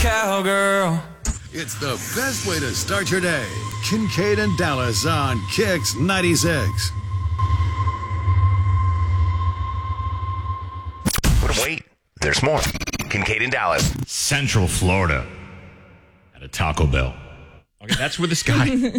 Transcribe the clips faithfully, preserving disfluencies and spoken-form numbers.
cowgirl. It's the best way to start your day. Kincaid and Dallas on Kicks ninety-six. But wait, there's more. Kincaid and Dallas. Central Florida at a Taco Bell. Okay, that's where this guy...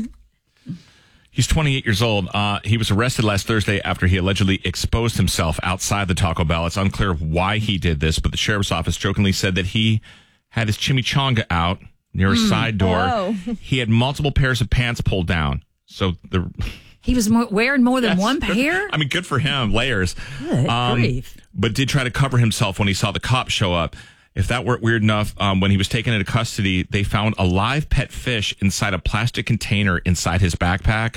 He's twenty-eight years old. Uh, he was arrested last Thursday after he allegedly exposed himself outside the Taco Bell. It's unclear why he did this, but the sheriff's office jokingly said that he had his chimichanga out near his mm. side door. Oh. He had multiple pairs of pants pulled down. So the he was more, wearing more than yes. one pair? I mean, good for him. Layers. Good um, grief. But did try to cover himself when he saw the cops show up. If that weren't weird enough, um, when he was taken into custody, they found a live pet fish inside a plastic container inside his backpack.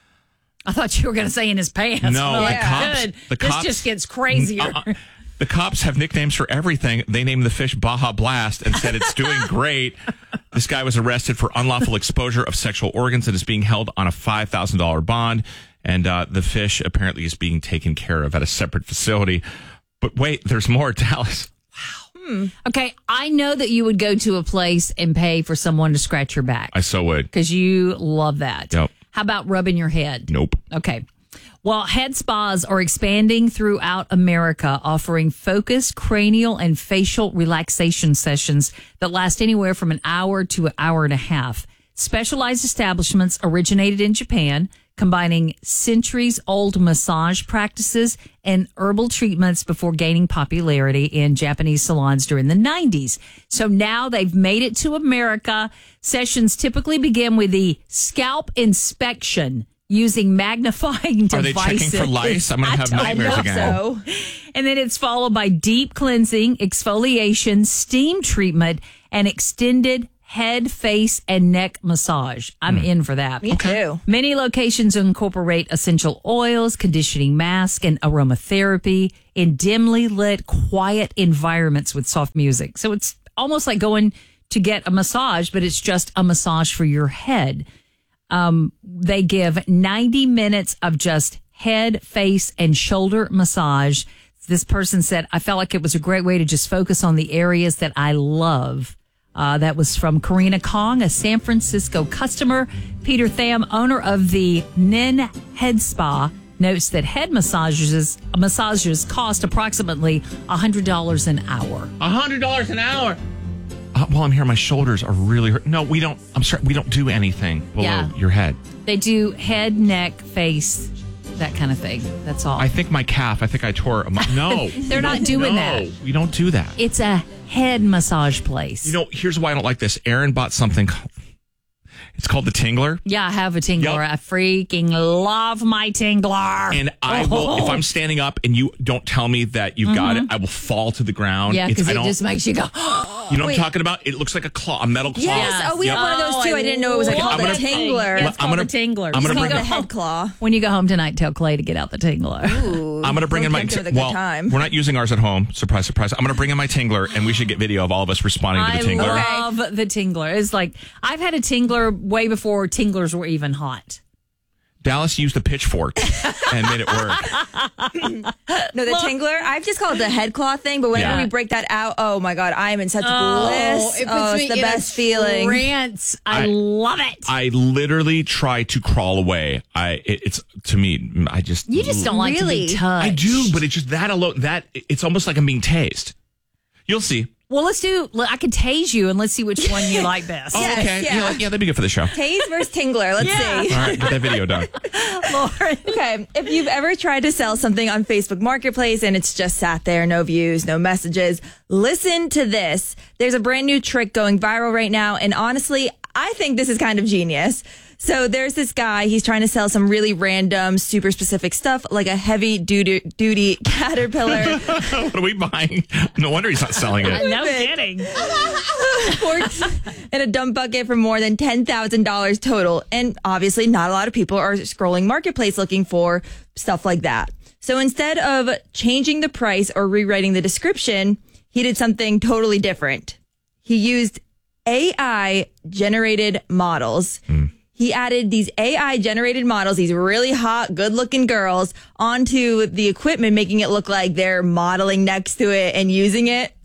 I thought you were going to say in his pants. No, well, the cops. Good. The this cops, just gets crazier. Uh, the cops have nicknames for everything. They named the fish Baja Blast and said it's doing great. This guy was arrested for unlawful exposure of sexual organs and is being held on a five thousand dollars bond. And uh, the fish apparently is being taken care of at a separate facility. But wait, there's more, Dallas. Hmm. Okay, I know that you would go to a place and pay for someone to scratch your back. I so would. Because you love that. Yep. How about rubbing your head? Nope. Okay. Well, head spas are expanding throughout America, offering focused cranial and facial relaxation sessions that last anywhere from an hour to an hour and a half. Specialized establishments originated in Japan, combining centuries-old massage practices and herbal treatments before gaining popularity in Japanese salons during the nineties. So now they've made it to America. Sessions typically begin with the scalp inspection using magnifying devices. Are they checking for lice? I'm going to have nightmares again. So. And then it's followed by deep cleansing, exfoliation, steam treatment, and extended head, face, and neck massage. I'm mm. in for that. Me too. Many locations incorporate essential oils, conditioning mask, and aromatherapy in dimly lit, quiet environments with soft music. So it's almost like going to get a massage, but it's just a massage for your head. Um, they give ninety minutes of just head, face, and shoulder massage. This person said, I felt like it was a great way to just focus on the areas that I love. Uh, that was from Karina Kong, a San Francisco customer. Peter Tham, owner of the Nin Head Spa, notes that head massages massages cost approximately one hundred dollars an hour. one hundred dollars an hour? Uh, while I'm here, my shoulders are really hurt. No, we don't. I'm sorry. We don't do anything below yeah. your head. They do head, neck, face, that kind of thing. That's all. I think my calf, I think I tore it. No. They're not doing no, that. We don't do that. It's a head massage place. You know, here's why I don't like this. Aaron bought something. It's called the Tingler. Yeah, I have a Tingler. Yep. I freaking love my Tingler. And I will, if I'm standing up and you don't tell me that you've mm-hmm. got it, I will fall to the ground. Yeah, because it just makes you go. You know what I'm talking about? It looks like a claw, a metal claw. Yes. Oh, we yep. have one of those too. I didn't know it was like called a Tingler. Yeah, it's called a Tingler. I'm going to bring the head claw. When you go home tonight, tell Clay to get out the Tingler. Ooh, I'm going to bring in my Tingler. Well, time. We're not using ours at home. Surprise, surprise. I'm going to bring in my Tingler, and we should get video of all of us responding to the Tingler. I love the Tingler. It's like I've had a Tingler way before Tinglers were even hot. Dallas used a pitchfork and made it work. No, the Look. Tingler, I've just called it the head claw thing, but whenever yeah. we break that out, oh my God, I am in such oh, bliss. It puts oh, me it's the in best feeling. Trance. I, I love it. I literally try to crawl away. I it, It's, to me, I just... You just don't like really? to be touched. I do, but it's just that alone, that, it's almost like I'm being tased. You'll see. Well, let's do, I can tase you and let's see which one you like best. Oh, yes, okay. yeah. Yeah, yeah, that'd be good for the show. Tase versus Tingler. Let's yeah. see. All right, get that video done. Lauren. Okay, if you've ever tried to sell something on Facebook Marketplace and it's just sat there, no views, no messages, listen to this. There's a brand new trick going viral right now, and honestly, I think this is kind of genius. So there's this guy, he's trying to sell some really random, super specific stuff, like a heavy duty, duty Caterpillar. What are we buying? No wonder he's not selling it. No kidding. In a dump bucket for more than ten thousand dollars total. And obviously not a lot of people are scrolling Marketplace looking for stuff like that. So instead of changing the price or rewriting the description, he did something totally different. He used A I generated models. Mm. He added these A I generated models, these really hot, good looking girls, onto the equipment, making it look like they're modeling next to it and using it.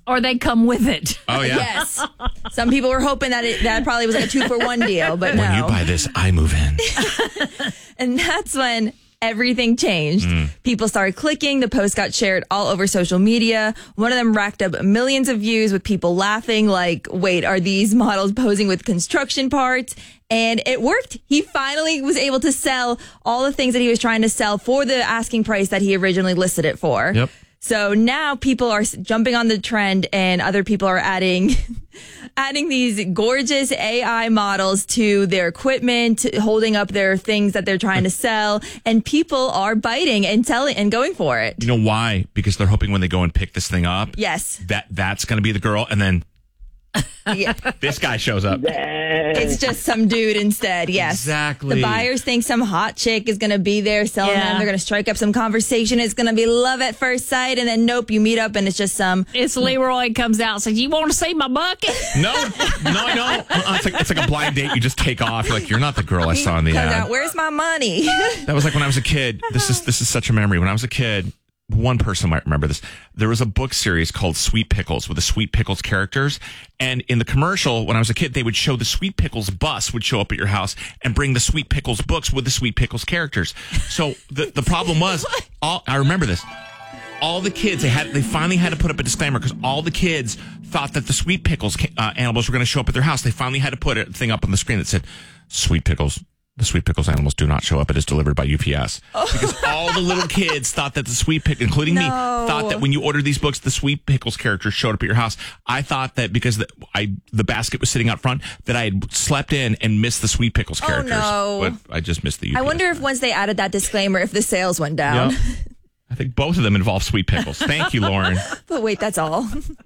or they come with it. Oh, yeah. Yes. Some people were hoping that it, that probably was like a two for one deal, but When no. you buy this, I move in. And that's when everything changed. Mm. People started clicking. The post got shared all over social media. One of them racked up millions of views with people laughing like, wait, are these models posing with construction parts? And it worked. He finally was able to sell all the things that he was trying to sell for the asking price that he originally listed it for. Yep. So now people are jumping on the trend and other people are adding adding these gorgeous A I models to their equipment, holding up their things that they're trying to sell, and people are biting and telling and going for it. You know why? Because they're hoping when they go and pick this thing up, Yes. that that's going to be the girl, and then Yeah. this guy shows up. It's just some dude instead. Yes. Exactly. The buyers think some hot chick is going to be there selling Yeah. them. They're going to strike up some conversation. It's going to be love at first sight. And then nope, you meet up and it's just some. It's Leroy comes out and says, you want to see my bucket? No, no, I don't. Uh-uh. It's like it's like a blind date. You just take off. You're like, you're not the girl I saw in the Comes ad. out, where's my money? That was like when I was a kid. This is this is such a memory. When I was a kid, one person might remember this. There was a book series called Sweet Pickles with the Sweet Pickles characters. And in the commercial, when I was a kid, they would show the Sweet Pickles bus would show up at your house and bring the Sweet Pickles books with the Sweet Pickles characters. So the, the problem was, all, I remember this. All the kids, they had, they finally had to put up a disclaimer because all the kids thought that the Sweet Pickles uh, animals were going to show up at their house. They finally had to put a thing up on the screen that said, Sweet Pickles. The Sweet Pickles animals do not show up. It is delivered by U P S. Oh. Because all the little kids thought that the Sweet Pickles, including no. me, thought that when you ordered these books, the Sweet Pickles characters showed up at your house. I thought that because the, I the basket was sitting out front, that I had slept in and missed the Sweet Pickles characters. Oh, no. But I just missed the U P S. I wonder if once they added that disclaimer, if the sales went down. Yep. I think both of them involve Sweet Pickles. Thank you, Lauren. But wait, that's all.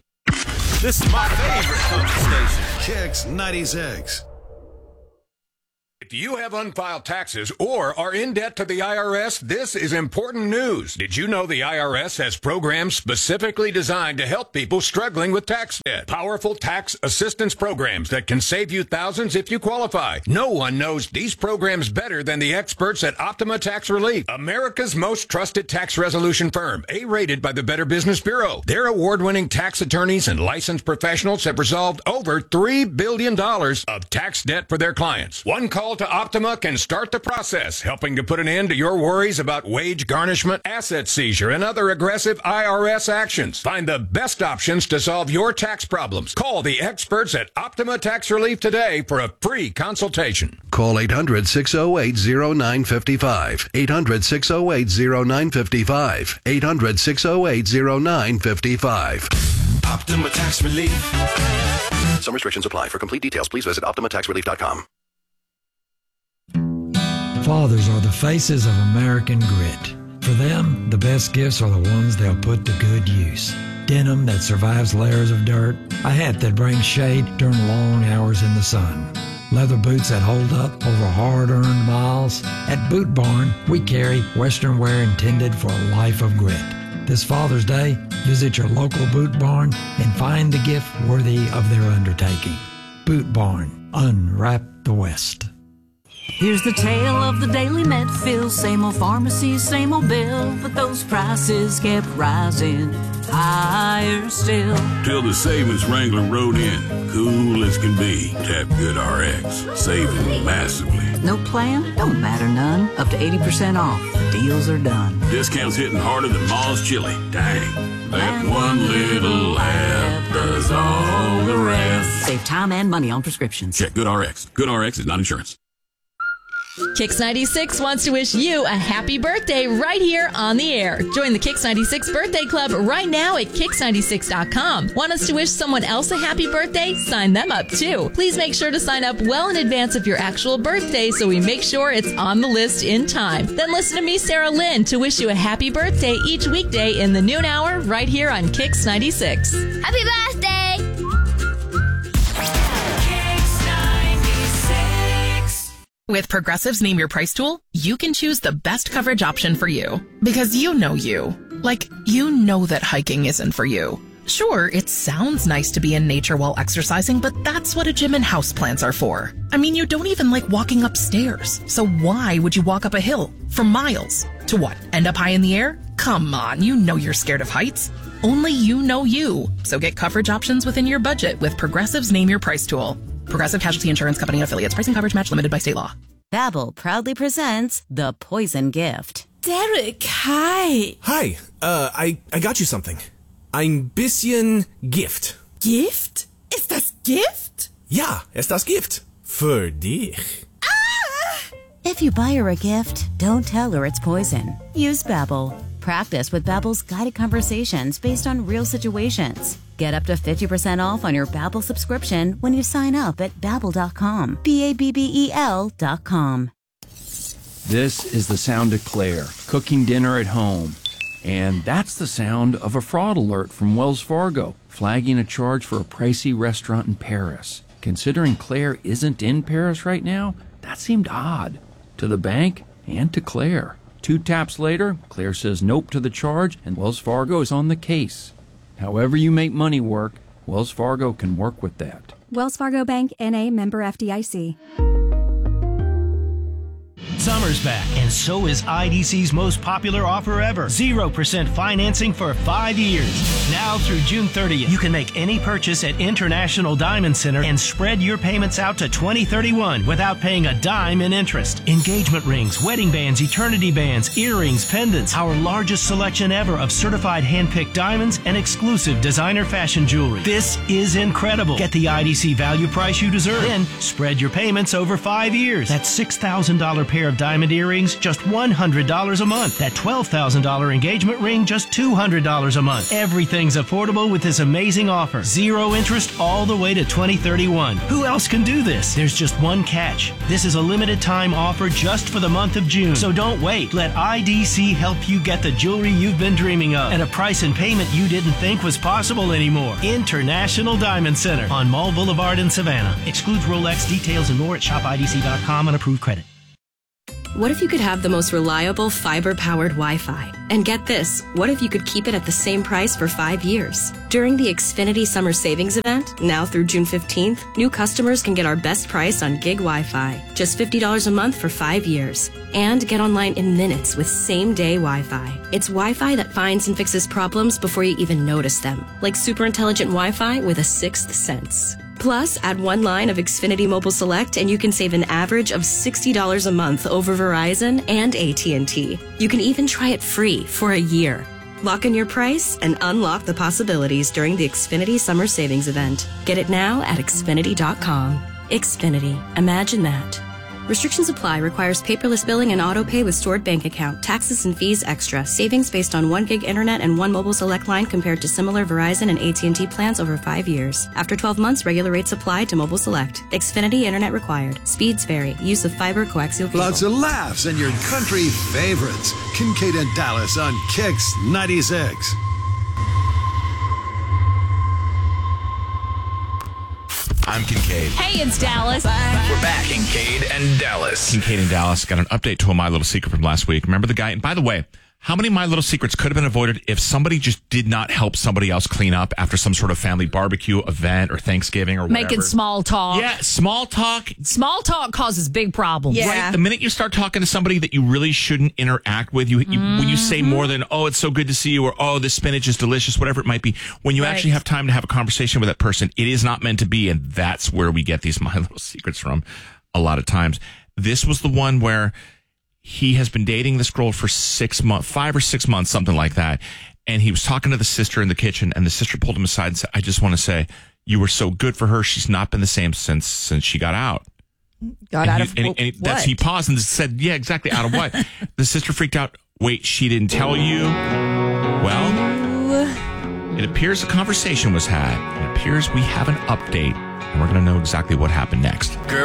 This is my favorite country station, Kicks ninety-six. If you have unfiled taxes or are in debt to the I R S, this is important news. Did you know the I R S has programs specifically designed to help people struggling with tax debt? Powerful tax assistance programs that can save you thousands if you qualify. No one knows these programs better than the experts at Optima Tax Relief, America's most trusted tax resolution firm, A-rated by the Better Business Bureau. Their award-winning tax attorneys and licensed professionals have resolved over three billion dollars of tax debt for their clients. One call to Optima can start the process, helping to put an end to your worries about wage garnishment, asset seizure, and other aggressive I R S actions. Find the best options to solve your tax problems. Call the experts at Optima Tax Relief today for a free consultation. Call eight hundred, six oh eight, oh nine five five. eight hundred, six oh eight, oh nine five five. eight hundred, six oh eight, oh nine five five. Optima Tax Relief. Some restrictions apply. For complete details, please visit optima tax relief dot com. Fathers are the faces of American grit. For them, the best gifts are the ones they'll put to good use. Denim that survives layers of dirt, a hat that brings shade during long hours in the sun, leather boots that hold up over hard-earned miles. At Boot Barn, we carry Western wear intended for a life of grit. This Father's Day, visit your local Boot Barn and find the gift worthy of their undertaking. Boot Barn, unwrap the West. Here's the tale of the Daily Medfield. Same old pharmacy, same old bill, but those prices kept rising higher still. Till the savings Wrangler rode in, cool as can be. Tap Good R X, saving massively. No plan? Don't matter none. Up to eighty percent off. Deals are done. Discounts hitting harder than Ma's chili. Dang. That one little app does all the rest. Save time and money on prescriptions. Check Good R X. Good R X is not insurance. Kicks ninety-six wants to wish you a happy birthday right here on the air. Join the Kicks ninety-six Birthday Club right now at kicks ninety-six dot com. Want us to wish someone else a happy birthday? Sign them up too. Please make sure to sign up well in advance of your actual birthday so we make sure it's on the list in time. Then listen to me, Sarah Lynn, to wish you a happy birthday each weekday in the noon hour right here on Kicks ninety-six. Happy birthday! With Progressive's Name Your Price tool, you can choose the best coverage option for you. Because you know you. Like, you know that hiking isn't for you. Sure, it sounds nice to be in nature while exercising, but that's what a gym and houseplants are for. I mean, you don't even like walking upstairs. So why would you walk up a hill for miles? To what, end up high in the air? Come on, you know you're scared of heights. Only you know you. So get coverage options within your budget with Progressive's Name Your Price tool. Progressive Casualty Insurance Company and Affiliates. Price and coverage match limited by state law. Babbel proudly presents The Poison Gift. Derek, hi. Hi. Uh, I, I got you something. Ein bisschen Gift. Gift? Ist das Gift? Ja, ist das Gift. Für dich. If you buy her a gift, don't tell her it's poison. Use Babbel. Practice with Babbel's guided conversations based on real situations. Get up to fifty percent off on your Babbel subscription when you sign up at babbel dot com. B A B B E L dot com. This is the sound of Claire, cooking dinner at home. And that's the sound of a fraud alert from Wells Fargo, flagging a charge for a pricey restaurant in Paris. Considering Claire isn't in Paris right now, that seemed odd. To the bank and to Claire. Two taps later, Claire says nope to the charge, and Wells Fargo is on the case. However you make money work, Wells Fargo can work with that. Wells Fargo Bank, N A, member F D I C. Summer's back, and so is I D C's most popular offer ever. zero percent financing for five years. Now through June thirtieth, you can make any purchase at International Diamond Center and spread your payments out to twenty thirty-one without paying a dime in interest. Engagement rings, wedding bands, eternity bands, earrings, pendants, our largest selection ever of certified hand-picked diamonds and exclusive designer fashion jewelry. This is incredible. Get the I D C value price you deserve. Then spread your payments over five years. That six thousand dollars pair of diamond earrings, just one hundred dollars a month. That twelve thousand dollars engagement ring, just two hundred dollars a month. Everything's affordable with this amazing offer. Zero interest all the way to twenty thirty-one. Who else can do this? There's just one catch. This is a limited time offer just for the month of June. So don't wait. Let I D C help you get the jewelry you've been dreaming of at a price and payment you didn't think was possible anymore. International Diamond Center on Mall Boulevard in Savannah. Excludes Rolex. Details and more at shop I D C dot com on approved credit. What if you could have the most reliable fiber-powered Wi-Fi? And get this, what if you could keep it at the same price for five years? During the Xfinity Summer Savings Event, now through June fifteenth, new customers can get our best price on gig Wi-Fi, just fifty dollars a month for five years. And get online in minutes with same-day Wi-Fi. It's Wi-Fi that finds and fixes problems before you even notice them, like super intelligent Wi-Fi with a sixth sense. Plus, add one line of Xfinity Mobile Select and you can save an average of sixty dollars a month over Verizon and A T and T. You can even try it free for a year. Lock in your price and unlock the possibilities during the Xfinity Summer Savings Event. Get it now at Xfinity dot com. Xfinity. Imagine that. Restrictions apply. Requires paperless billing and auto pay with stored bank account. Taxes and fees extra. Savings based on one gig internet and one mobile select line compared to similar Verizon and A T and T plans over five years. After twelve months, regular rates apply to mobile select. Xfinity internet required. Speeds vary. Use of fiber coaxial cable. Lots of laughs and your country favorites. Kincaid and Dallas on Kix ninety-six. I'm Kincaid. Hey, it's Dallas. We're back. Kincaid and Dallas. Kincaid and Dallas got an update to a My Little Secret from last week. Remember the guy? And by the way, how many My Little Secrets could have been avoided if somebody just did not help somebody else clean up after some sort of family barbecue event or Thanksgiving or whatever? Making small talk. Yeah, small talk. Small talk causes big problems. Yeah. Right? The minute you start talking to somebody that you really shouldn't interact with, you, you mm-hmm. when you say more than, oh, it's so good to see you, or, oh, this spinach is delicious, whatever it might be, when you right. actually have time to have a conversation with that person, it is not meant to be, and that's where we get these My Little Secrets from a lot of times. This was the one where he has been dating this girl for six months, five or six months, something like that. And he was talking to the sister in the kitchen, and the sister pulled him aside and said, I just want to say, you were so good for her. She's not been the same since since she got out. Got and out he, of and, he, and he, that's, he paused and said, yeah, exactly. Out of what? The sister freaked out. Wait, she didn't tell you? Well, it appears a conversation was had. It appears we have an update, and we're going to know exactly what happened next.